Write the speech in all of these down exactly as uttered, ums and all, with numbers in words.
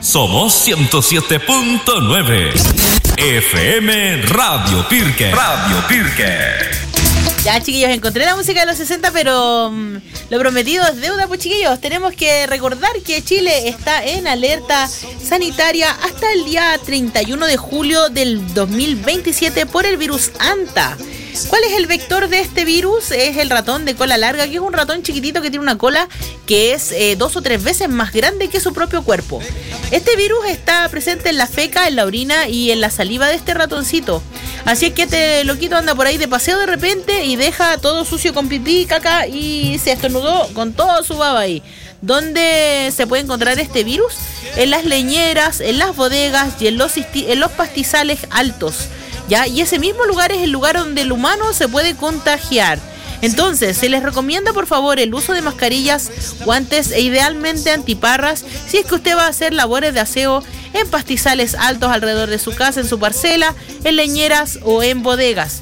Somos ciento siete punto nueve. F M Radio Pirque. Radio Pirque. Ya, chiquillos, encontré la música de los sesenta, pero um, lo prometido es deuda, pues, chiquillos. Tenemos que recordar que Chile está en alerta sanitaria hasta el día treinta y uno de julio del dos mil veintisiete por el virus Anta. ¿Cuál es el vector de este virus? Es el ratón de cola larga, que es un ratón chiquitito que tiene una cola que es eh, dos o tres veces más grande que su propio cuerpo. Este virus está presente en la feca, en la orina y en la saliva de este ratoncito. Así es que este loquito anda por ahí de paseo de repente y deja todo sucio con pipí, caca y se estornudó con todo su baba ahí. ¿Dónde se puede encontrar este virus? En las leñeras, en las bodegas y en los, en los pastizales altos. ¿Ya? Y ese mismo lugar es el lugar donde el humano se puede contagiar. Entonces, se les recomienda por favor el uso de mascarillas, guantes e idealmente antiparras si es que usted va a hacer labores de aseo en pastizales altos alrededor de su casa, en su parcela, en leñeras o en bodegas.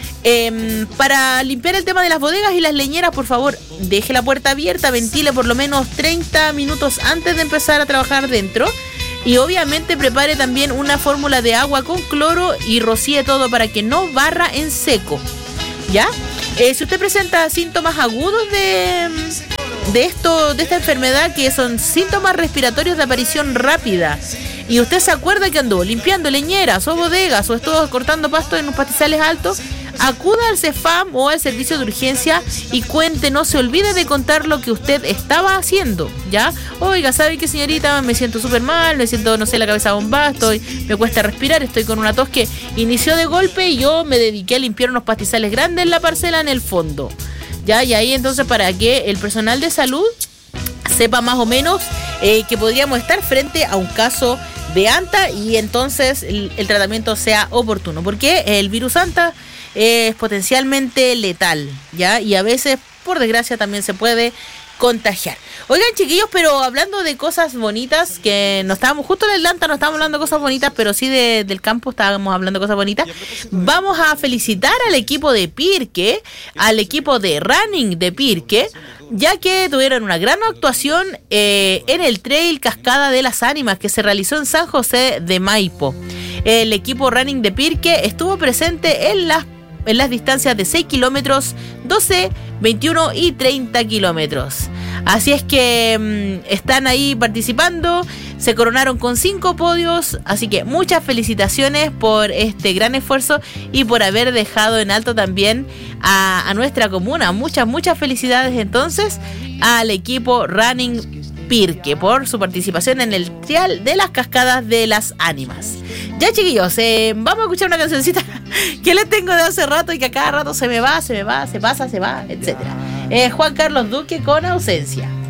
Eh, para limpiar el tema de las bodegas y las leñeras, por favor, deje la puerta abierta, ventile por lo menos treinta minutos antes de empezar a trabajar dentro. Y obviamente prepare también una fórmula de agua con cloro y rocíe todo para que no barra en seco. ¿Ya? Eh, si usted presenta síntomas agudos de, de, esto, de esta enfermedad, que son síntomas respiratorios de aparición rápida, y usted se acuerda que anduvo limpiando leñeras o bodegas o estuvo cortando pasto en unos pastizales altos, acuda al CEFAM o al servicio de urgencia y cuente, no se olvide de contar lo que usted estaba haciendo, ¿ya? Oiga, ¿sabe qué, señorita? Me siento súper mal, me siento, no sé, la cabeza bombada, estoy, me cuesta respirar, estoy con una tos que inició de golpe y yo me dediqué a limpiar unos pastizales grandes en la parcela en el fondo, ¿ya? Y ahí entonces para que el personal de salud sepa más o menos eh, que podríamos estar frente a un caso de Anta y entonces el, el tratamiento sea oportuno, porque el virus Anta es potencialmente letal, ¿ya? Y a veces, por desgracia, también se puede contagiar. Oigan, chiquillos, pero hablando de cosas bonitas, que no estábamos, justo en el Anta no estábamos hablando de cosas bonitas, pero sí de, del campo estábamos hablando de cosas bonitas. Vamos a felicitar al equipo de Pirque, al equipo de running de Pirque, ya que tuvieron una gran actuación eh, en el Trail Cascada de las Ánimas que se realizó en San José de Maipo. El equipo running de Pirque estuvo presente en las en las distancias de seis kilómetros, doce, veintiuno y treinta kilómetros. Así es que mmm, están ahí participando, se coronaron con cinco podios, así que muchas felicitaciones por este gran esfuerzo y por haber dejado en alto también a, a nuestra comuna. Muchas, muchas felicidades entonces al equipo Running Pirque por su participación en el Trial de las Cascadas de las Ánimas. Ya, chiquillos, eh, vamos a escuchar una cancioncita que les tengo de hace rato y que a cada rato se me va, se me va, se pasa, se va, etcétera. Eh, Juan Carlos Duque con Ausencia.